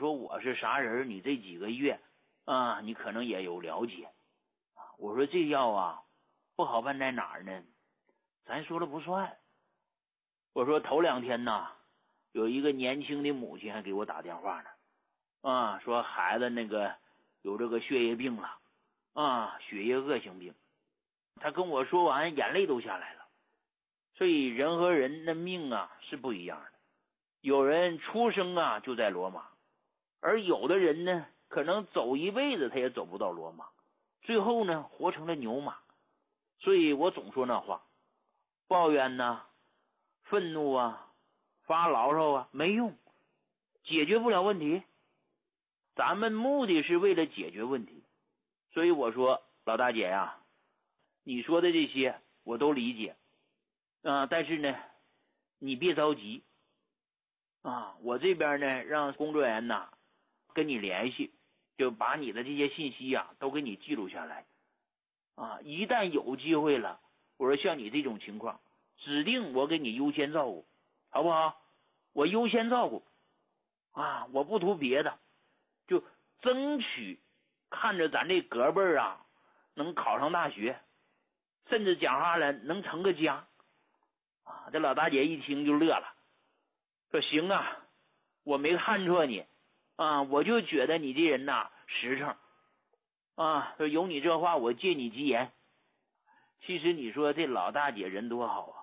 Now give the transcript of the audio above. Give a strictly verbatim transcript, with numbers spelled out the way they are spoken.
说我是啥人，你这几个月啊，你可能也有了解。我说这药啊，不好办在哪儿呢？咱说了不算。我说头两天呐，有一个年轻的母亲还给我打电话呢，啊，说孩子那个有这个血液病了，啊，血液恶性病。他跟我说完，眼泪都下来了。所以人和人的命啊是不一样的，有人出生啊就在罗马，而有的人呢，可能走一辈子他也走不到罗马，最后呢活成了牛马。所以我总说那话，抱怨呐、愤怒啊、发牢骚啊没用，解决不了问题。咱们目的是为了解决问题。所以我说老大姐呀，你说的这些我都理解啊，但是呢你别着急啊，我这边呢让工作人员呐跟你联系，就把你的这些信息啊都给你记录下来啊，一旦有机会了，我说像你这种情况，指定我给你优先照顾，好不好？我优先照顾啊，我不图别的，就争取看着咱这隔辈儿啊能考上大学，甚至讲话了能成个家啊。这老大姐一听就乐了，说行啊，我没看错你啊，我就觉得你这人呐实诚啊，说有你这话我借你吉言。其实你说这老大姐人多好啊，